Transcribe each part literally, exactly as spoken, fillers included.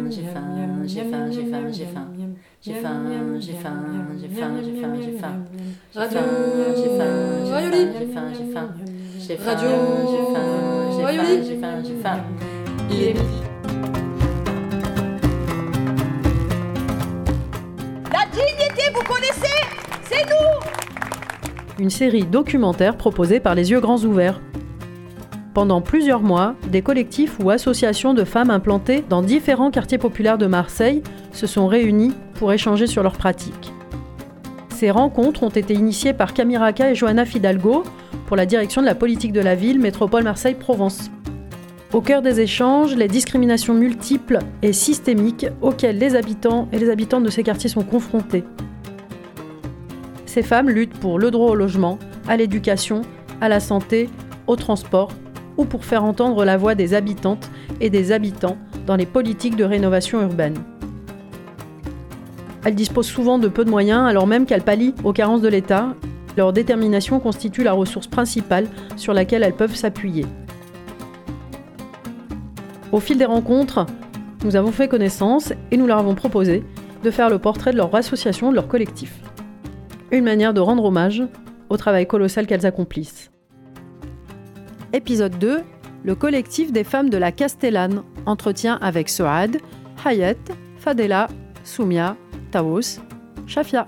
j'ai faim, j'ai faim, j'ai faim, j'ai faim. J'ai faim, j'ai faim, j'ai faim, j'ai faim, j'ai faim. Radio J'ai faim, j'ai Rayoli. faim, j'ai faim, j'ai faim. J'ai faim, Radio j'ai faim, j'ai faim, Rayoli. j'ai faim, j'ai faim. Il est midi. La dignité, vous connaissez? C'est nous! Une série documentaire proposée par Les Yeux Grands Ouverts. Pendant plusieurs mois, des collectifs ou associations de femmes implantées dans différents quartiers populaires de Marseille se sont réunis pour échanger sur leurs pratiques. Ces rencontres ont été initiées par Camille Raca et Johanna Fidalgo pour la direction de la politique de la ville Métropole Marseille-Provence. Au cœur des échanges, les discriminations multiples et systémiques auxquelles les habitants et les habitantes de ces quartiers sont confrontés. Ces femmes luttent pour le droit au logement, à l'éducation, à la santé, au transport, ou pour faire entendre la voix des habitantes et des habitants dans les politiques de rénovation urbaine. Elles disposent souvent de peu de moyens alors même qu'elles pallient aux carences de l'État. Leur détermination constitue la ressource principale sur laquelle elles peuvent s'appuyer. Au fil des rencontres, nous avons fait connaissance et nous leur avons proposé de faire le portrait de leur association, de leur collectif. Une manière de rendre hommage au travail colossal qu'elles accomplissent. Épisode deux, le collectif des femmes de la Castellane, entretien avec Soad, Hayat, Fadela, Soumia, Taous, Shafia.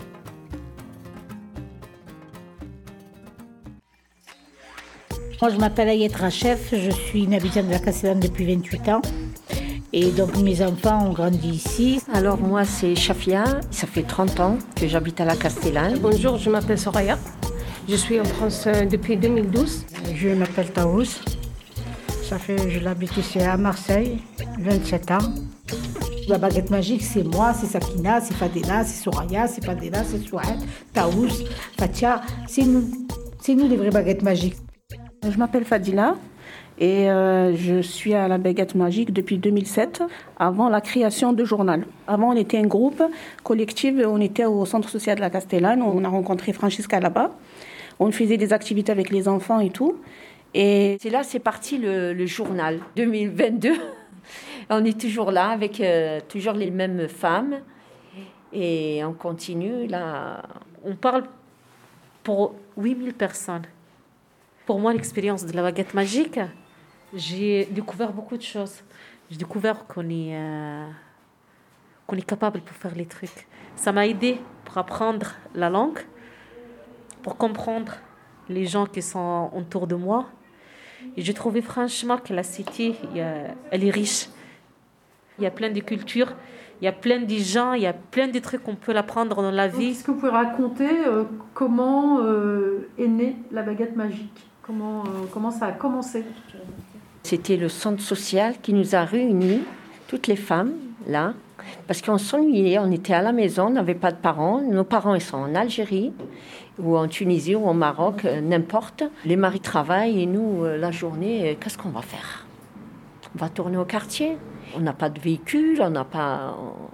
Moi, je m'appelle Ayet Rachef, je suis une habitante de la Castellane depuis vingt-huit ans. Et donc, mes enfants ont grandi ici. Alors, moi, c'est Shafia. Ça fait trente ans que j'habite à la Castellane. Bonjour, je m'appelle Soraya. Je suis en France depuis deux mille douze. Je m'appelle Taous. Ça fait, je l'habite ici à Marseille, vingt-sept ans. La baguette magique, c'est moi, c'est Sakina, c'est Fadela, c'est Soraya, c'est Fadela, c'est Souad, Taous, Fatia. C'est nous. C'est nous les vraies baguettes magiques. Je m'appelle Fadila et euh, je suis à la baguette magique depuis deux mille sept, avant la création de journal. Avant, on était un groupe collectif, on était au centre social de la Castellane, on a rencontré Francesca là-bas. On faisait des activités avec les enfants et tout. Et c'est là, c'est parti le, le journal deux mille vingt-deux. On est toujours là avec euh, toujours les mêmes femmes et on continue là. On parle pour huit mille personnes. Pour moi, l'expérience de la baguette magique, j'ai découvert beaucoup de choses. J'ai découvert qu'on est, euh, qu'on est capable pour faire les trucs. Ça m'a aidé pour apprendre la langue, pour comprendre les gens qui sont autour de moi. Et j'ai trouvé franchement que la cité, elle est riche. Il y a plein de cultures, il y a plein de gens, il y a plein de trucs qu'on peut apprendre dans la vie. Est-ce que vous pouvez raconter euh, comment euh, est née la baguette magique ? Comment, euh, comment ça a commencé ? C'était le centre social qui nous a réunis, toutes les femmes, là, parce qu'on s'ennuyait, on était à la maison, on n'avait pas de parents. Nos parents, ils sont en Algérie, ou en Tunisie, ou au Maroc, euh, n'importe. Les maris travaillent et nous, euh, la journée, euh, qu'est-ce qu'on va faire ? On va tourner au quartier. On n'a pas de véhicule, on n'a pas...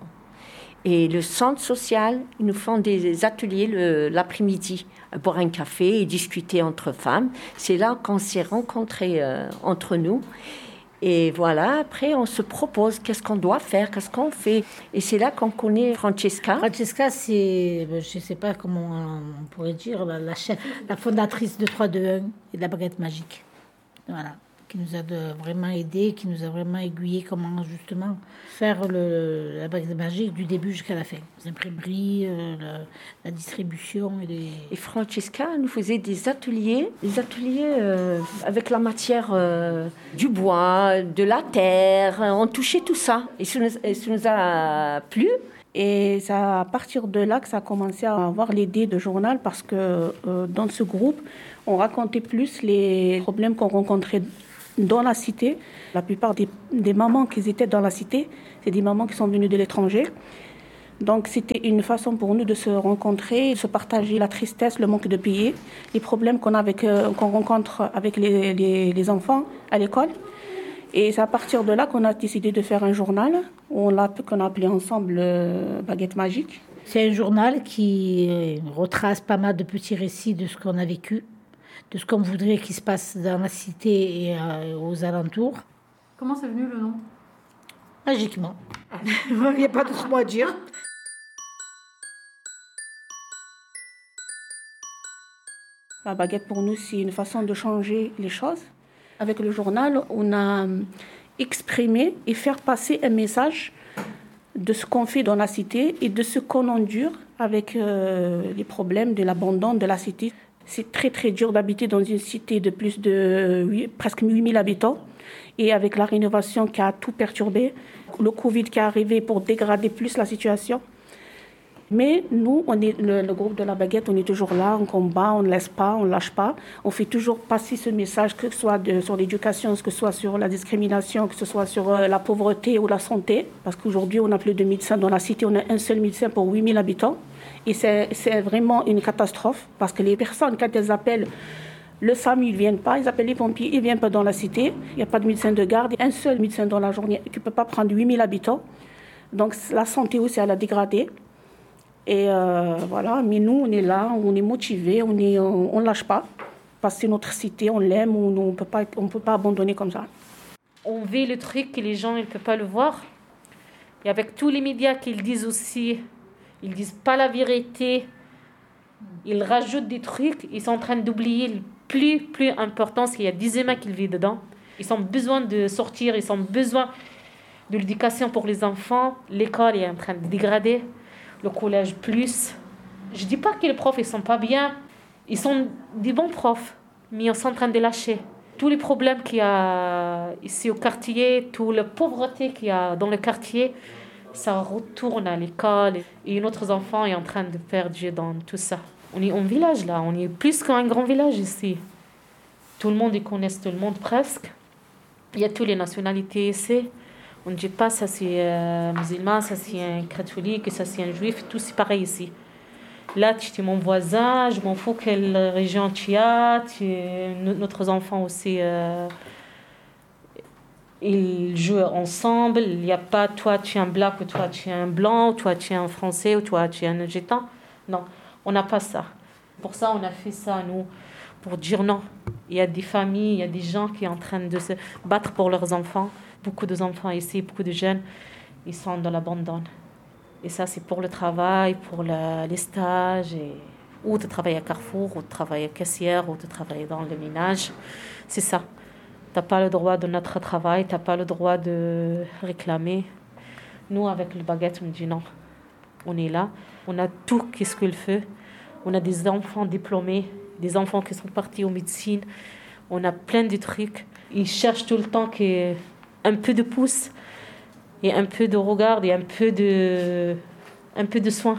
Et le centre social, ils nous font des ateliers le, l'après-midi, boire un café et discuter entre femmes. C'est là qu'on s'est rencontrés euh, entre nous. Et voilà, après, on se propose qu'est-ce qu'on doit faire, qu'est-ce qu'on fait. Et c'est là qu'on connaît Francesca. Francesca, c'est, je ne sais pas comment on pourrait dire, la, la, chef, la fondatrice de trois deux un et de la baguette magique. Voilà, qui nous a de, vraiment aidés, qui nous a vraiment aiguillés comment justement faire le, la baguette magique du début jusqu'à la fin. Les imprimeries, euh, la, la distribution. Et, les... et Francesca nous faisait des ateliers, des ateliers euh, avec la matière euh, du bois, de la terre. On touchait tout ça. Et ça nous, et ça nous a plu. Et c'est à partir de là que ça a commencé à avoir l'idée de journal parce que euh, dans ce groupe, on racontait plus les problèmes qu'on rencontrait dans la cité. La plupart des, des mamans qui étaient dans la cité, c'est des mamans qui sont venues de l'étranger. Donc c'était une façon pour nous de se rencontrer, de se partager la tristesse, le manque de billets, les problèmes qu'on, a avec, euh, qu'on rencontre avec les, les, les enfants à l'école. Et c'est à partir de là qu'on a décidé de faire un journal, on l'a, qu'on a appelé ensemble euh, Baguette Magique. C'est un journal qui euh, retrace pas mal de petits récits de ce qu'on a vécu, de ce qu'on voudrait qu'il se passe dans la cité et euh, aux alentours. Comment c'est venu le nom ? Magiquement. Il n'y a pas d'autre mot à dire. La baguette, pour nous, c'est une façon de changer les choses. Avec le journal, on a exprimé et faire passer un message de ce qu'on fait dans la cité et de ce qu'on endure avec euh, les problèmes de l'abandon de la cité. C'est très, très dur d'habiter dans une cité de plus de huit, presque huit mille habitants. Et avec la rénovation qui a tout perturbé, le Covid qui est arrivé pour dégrader plus la situation. Mais nous, on est le, le groupe de la baguette, on est toujours là, on combat, on ne laisse pas, on ne lâche pas. On fait toujours passer ce message, que ce soit de, sur l'éducation, que ce soit sur la discrimination, que ce soit sur euh, la pauvreté ou la santé. Parce qu'aujourd'hui, on n'a plus de médecins dans la cité, on a un seul médecin pour huit mille habitants. Et c'est, c'est vraiment une catastrophe, parce que les personnes, quand elles appellent le S A M U, ils ne viennent pas, ils appellent les pompiers, ils ne viennent pas dans la cité. Il n'y a pas de médecin de garde, un seul médecin dans la journée qui ne peut pas prendre huit mille habitants. Donc la santé aussi, elle a dégradé. Et euh, voilà, mais nous, on est là, on est motivés, on ne on, on lâche pas. Parce que c'est notre cité, on l'aime, on ne peut pas, on peut pas abandonner comme ça. On vit le truc que les gens ne peuvent pas le voir. Et avec tous les médias qu'ils disent aussi, ils ne disent pas la vérité. Ils rajoutent des trucs, ils sont en train d'oublier le plus, plus important, c'est qu'il y a des humains qui vivent dedans. Ils ont besoin de sortir, ils ont besoin de l'éducation pour les enfants. L'école est en train de dégrader. Le collège plus. Je ne dis pas que les profs ne sont pas bien. Ils sont des bons profs, mais ils sont en train de lâcher. Tous les problèmes qu'il y a ici au quartier, toute la pauvreté qu'il y a dans le quartier, ça retourne à l'école. Et notre enfant est en train de perdre dans tout ça. On est en village là, on est plus qu'un grand village ici. Tout le monde, ils connaissent tout le monde presque. Il y a toutes les nationalités ici. On ne dit pas ça c'est un musulman, ça c'est un catholique, ça c'est un juif, tout c'est pareil ici. Là, tu es mon voisin, je m'en fous quelle région tu as, tu es, notre enfant aussi, euh, ils jouent ensemble. Il n'y a pas toi tu es un black ou toi tu es un blanc, ou toi tu es un français ou toi tu es un gitan. Non, on n'a pas ça. Pour ça, on a fait ça, nous, pour dire non. Il y a des familles, il y a des gens qui sont en train de se battre pour leurs enfants. Beaucoup d'enfants ici, beaucoup de jeunes, ils sont dans l'abandon. Et ça, c'est pour le travail, pour la, les stages, et, ou de travailler à Carrefour, ou de travailler caissière, ou de travailler dans le ménage. C'est ça. Tu n'as pas le droit de notre travail, tu n'as pas le droit de réclamer. Nous, avec le baguette, on dit non. On est là, on a tout qu'est-ce qu'il fait. On a des enfants diplômés, des enfants qui sont partis en médecine. On a plein de trucs. Ils cherchent tout le temps que un peu de pouce et un peu de regard et un peu de, un peu de soin.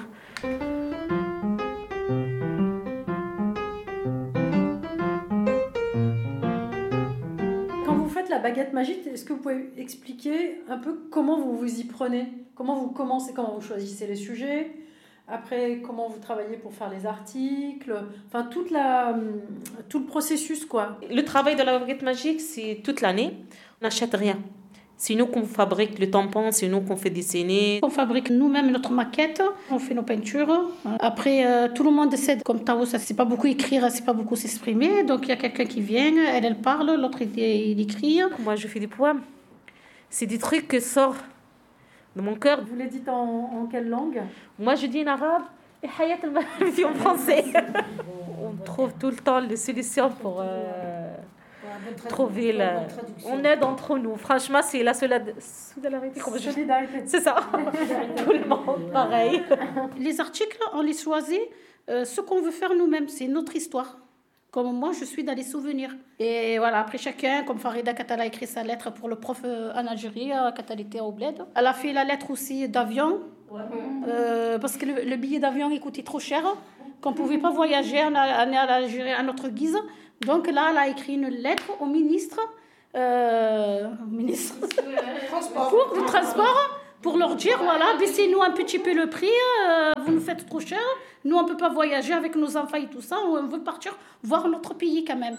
Quand vous faites la baguette magique, est-ce que vous pouvez expliquer un peu comment vous vous y prenez? Comment vous commencez, comment vous choisissez les sujets? Après, comment vous travaillez pour faire les articles? Enfin, toute la, tout le processus, quoi. Le travail de la baguette magique, c'est toute l'année. On n'achète rien. C'est nous qu'on fabrique le tampon, c'est nous qu'on fait dessiner. On fabrique nous-mêmes notre maquette, on fait nos peintures. Après, euh, tout le monde essaie, comme Tao, ça ne sait pas beaucoup écrire, ça ne sait pas beaucoup s'exprimer. Donc, il y a quelqu'un qui vient, elle, elle parle, l'autre, il, il écrit. Moi, je fais des poèmes. C'est des trucs qui sortent de mon cœur. Vous les dites en, en quelle langue? Moi, je dis en arabe et Hayat al-Mahdi en français. On trouve tout le temps les solutions pour... Euh, trouver la... On aide entre nous. Franchement, c'est la solidarité. Solidarité. C'est ça. Tout le monde, pareil. Les articles, on les choisit. Euh, ce qu'on veut faire nous-mêmes, c'est notre histoire. Comme moi, je suis dans les souvenirs. Et voilà, après chacun, comme Farida, quand elle a écrit sa lettre pour le prof en Algérie, quand elle était au bled. Elle a fait la lettre aussi d'avion. Ouais. Euh, parce que le, le billet d'avion, il coûtait trop cher. Qu'on ne pouvait pas voyager, on est allé à l'Algérie à notre guise. Donc là, elle a écrit une lettre au ministre, euh, ministre transport. pour le transport, pour leur dire, voilà, baissez-nous un petit peu le prix, euh, vous nous faites trop cher, nous on ne peut pas voyager avec nos enfants et tout ça, on veut partir voir notre pays quand même.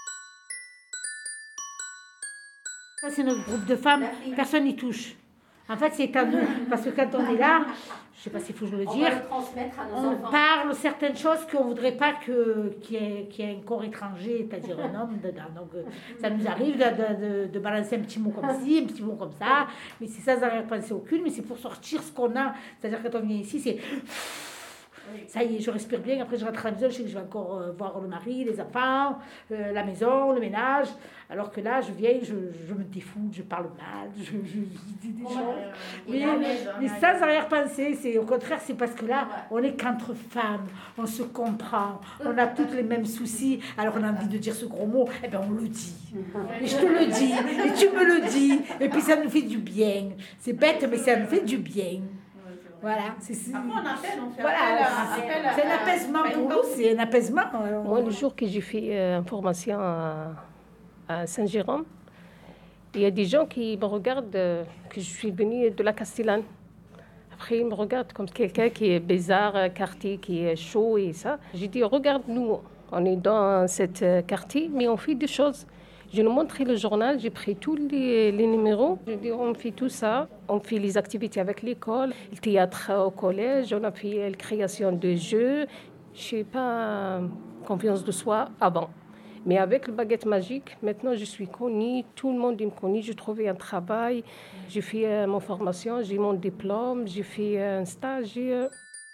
Ça c'est notre groupe de femmes, personne n'y touche. En fait, c'est à nous. Parce que quand on est là, je ne sais pas s'il faut que je le dire, on, on parle certaines choses qu'on ne voudrait pas que, qu'il, y ait, qu'il y ait un corps étranger, c'est-à-dire un homme dedans. Donc, euh, ça nous arrive de, de, de, de balancer un petit mot comme ci, un petit mot comme ça, mais c'est ça, sans arrière-pensée aucune, mais c'est pour sortir ce qu'on a. C'est-à-dire quand on vient ici, c'est... Ça y est, je respire bien, après je rentre à la maison, je sais que je vais encore euh, voir le mari, les enfants, euh, la maison, le ménage. Alors que là, je viens, je, je me défoule, je parle mal, je, je, je dis des choses. Mais, mais sans arrière-pensée, c'est, au contraire, c'est parce que là, on est qu'entre femmes, on se comprend, on a tous les mêmes soucis. Alors on a envie de dire ce gros mot, et bien on le dit. Et je te le dis, et tu me le dis, et puis ça nous fait du bien. C'est bête, mais ça nous fait du bien. Voilà, c'est ça. Après, on appelle, on fait voilà, appel à, c'est un apaisement pour nous, c'est un apaisement. Moi, le jour que j'ai fait euh, une formation à, à Saint-Jérôme, il y a des gens qui me regardent, euh, que je suis venue de la Castellane. Après, ils me regardent comme quelqu'un qui est bizarre, un quartier qui est chaud et ça. J'ai dit, regarde-nous, on est dans ce quartier, mais on fait des choses. Je lui ai montré le journal, j'ai pris tous les, les numéros. Je dis, on fait tout ça. On fait les activités avec l'école, le théâtre au collège, on a fait la création de jeux. Je n'ai pas confiance de soi avant. Mais avec le baguette magique, maintenant je suis connue, tout le monde me connaît. J'ai trouvé un travail, j'ai fait euh, mon formation, j'ai mon diplôme, j'ai fait un stage. Et,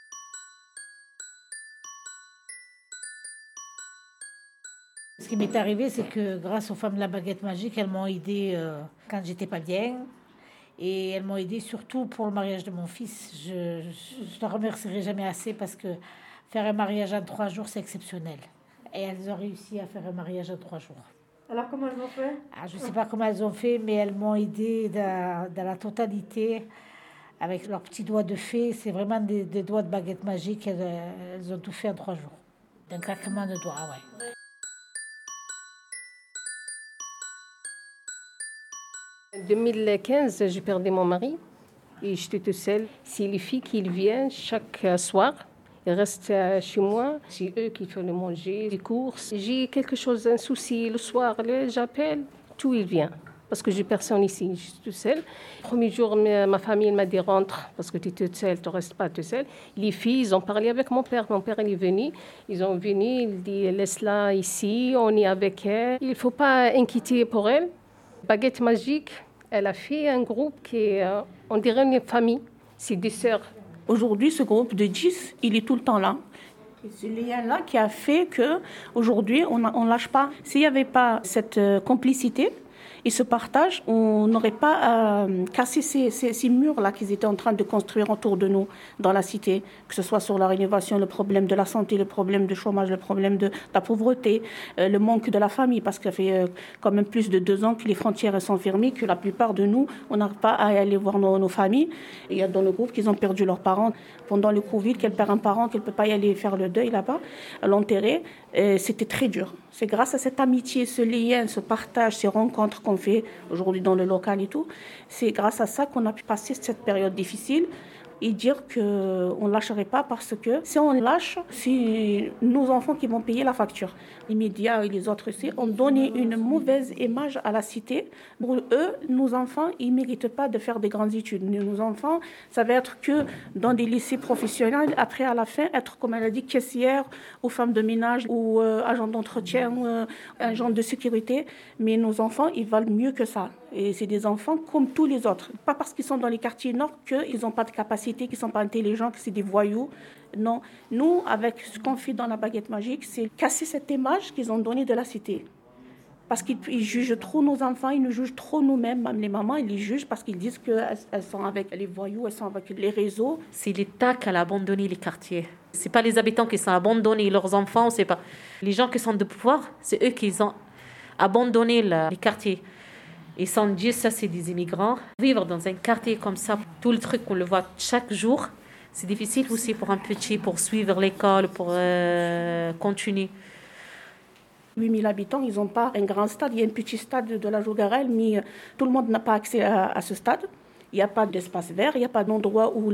Ce qui m'est arrivé, c'est que grâce aux femmes de la baguette magique, elles m'ont aidée euh, quand j'étais pas bien. Et elles m'ont aidée surtout pour le mariage de mon fils. Je ne la remercierai jamais assez parce que faire un mariage en trois jours, c'est exceptionnel. Et elles ont réussi à faire un mariage en trois jours. Alors comment elles ont fait? Ah, je ne sais pas comment elles ont fait, mais elles m'ont aidée dans, dans la totalité. Avec leurs petits doigts de fée, c'est vraiment des, des doigts de baguette magique. Elles, elles ont tout fait en trois jours. D'un claquement de doigts, ouais. En deux mille quinze, j'ai perdu mon mari et j'étais toute seule. C'est les filles qui viennent chaque soir. Ils restent chez moi. C'est eux qui font le manger, les courses. J'ai quelque chose, un souci le soir, j'appelle, tout il vient. Parce que j'ai personne ici, je suis toute seule. Le premier jour, ma famille m'a dit rentre parce que tu es toute seule, tu ne restes pas toute seule. Les filles, ils ont parlé avec mon père. Mon père il est venu. Ils ont venu, il dit laisse-la ici, on est avec elle. Il ne faut pas inquiéter pour elle. Baguette magique, elle a fait un groupe qui est, euh, on dirait une famille, c'est des sœurs. Aujourd'hui, ce groupe de dix, il est tout le temps là. Et ce lien-là qui a fait qu'aujourd'hui, on ne lâche pas. S'il n'y avait pas cette euh, complicité et ce partage, on n'aurait pas euh, cassé ces, ces, ces murs-là qu'ils étaient en train de construire autour de nous dans la cité, que ce soit sur la rénovation, le problème de la santé, le problème du chômage, le problème de la pauvreté, euh, le manque de la famille, parce que ça fait euh, quand même plus de deux ans que les frontières sont fermées, que la plupart de nous, on n'arrive pas à aller voir nos, nos familles. Et il y a dans le groupe qu'ils ont perdu leurs parents pendant le Covid, qu'elle perd un parent, qu'elle ne peut pas y aller faire le deuil là-bas, l'enterrer. Euh, c'était très dur. C'est grâce à cette amitié, ce lien, ce partage, ces rencontres qu'on fait aujourd'hui dans le local et tout, c'est grâce à ça qu'on a pu passer cette période difficile et dire qu'on ne lâcherait pas parce que si on lâche, c'est nos enfants qui vont payer la facture. Les médias et les autres aussi ont donné une mauvaise image à la cité. Pour eux, nos enfants, ils ne méritent pas de faire des grandes études. Nos enfants, ça va être que dans des lycées professionnels, après à la fin, être, comme elle a dit, caissière ou femme de ménage ou euh, agent d'entretien ou euh, agent de sécurité. Mais nos enfants, ils valent mieux que ça. Et c'est des enfants comme tous les autres. Pas parce qu'ils sont dans les quartiers nord qu'ils n'ont pas de capacité, qu'ils ne sont pas intelligents, que c'est des voyous. Non. Nous, avec ce qu'on fait dans la baguette magique, c'est casser cette image qu'ils ont donnée de la cité. Parce qu'ils jugent trop nos enfants, ils nous jugent trop nous-mêmes. Même les mamans, ils les jugent parce qu'ils disent qu'elles sont avec les voyous, elles sont avec les réseaux. C'est l'État qui a abandonné les quartiers. Ce n'est pas les habitants qui sont abandonnés, leurs enfants, c'est pas... Les gens qui sont de pouvoir, c'est eux qui ont abandonné la, les quartiers. Et sans Dieu, ça, c'est des immigrants. Vivre dans un quartier comme ça, tout le truc qu'on le voit chaque jour, c'est difficile aussi pour un petit, pour suivre l'école, pour euh, continuer. huit mille habitants, ils n'ont pas un grand stade. Il y a un petit stade de la Jougarelle, mais tout le monde n'a pas accès à, à ce stade. Il n'y a pas d'espace vert, il n'y a pas d'endroit où